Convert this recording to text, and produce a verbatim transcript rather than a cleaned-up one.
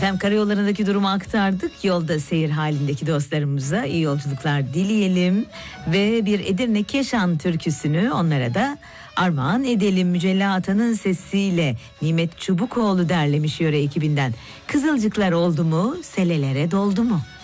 Efendim karayollarındaki durumu aktardık. Yolda seyir halindeki dostlarımıza iyi yolculuklar dileyelim. Ve bir Edirne Keşan türküsünü onlara da armağan edelim. Mücella Atan'ın sesiyle Nimet Çubukoğlu derlemiş yöre ekibinden. Kızılcıklar oldu mu, selelere doldu mu?